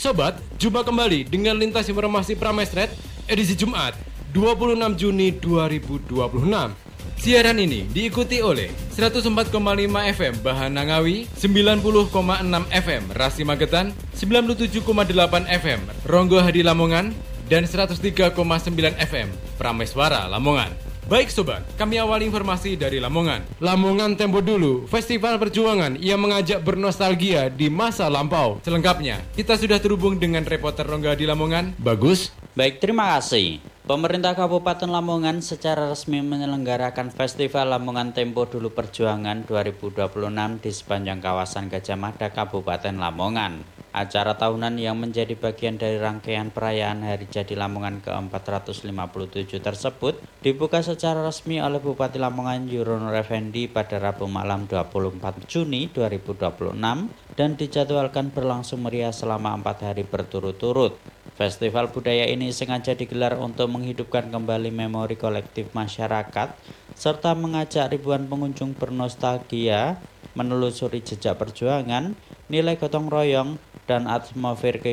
Sobat, jumpa kembali dengan Lintas Informasi Pramesret edisi Jumat 26 Juni 2026. Siaran ini diikuti oleh 104,5 FM Bahanangawi, 90,6 FM Rasi Magetan, 97,8 FM Ronggo Hadi Lamongan, dan 103,9 FM Prameswara Lamongan. Baik sobat, kami awali informasi dari Lamongan. Lamongan Tempo Dulu, festival perjuangan yang mengajak bernostalgia di masa lampau. Selengkapnya, kita sudah terhubung dengan reporter Rongga di Lamongan, Bagus. Baik, terima kasih. Pemerintah Kabupaten Lamongan secara resmi menyelenggarakan Festival Lamongan Tempo Dulu Perjuangan 2026 di sepanjang kawasan Gajah Mada, Kabupaten Lamongan. Acara tahunan yang menjadi bagian dari rangkaian perayaan Hari Jadi Lamongan ke-457 tersebut dibuka secara resmi oleh Bupati Lamongan Yuronur Effendi pada Rabu malam 24 Juni 2026 dan dijadwalkan berlangsung meriah selama 4 hari berturut-turut. Festival budaya ini sengaja digelar untuk menghidupkan kembali memori kolektif masyarakat serta mengajak ribuan pengunjung bernostalgia, menelusuri jejak perjuangan, nilai gotong royong, dan atmosfer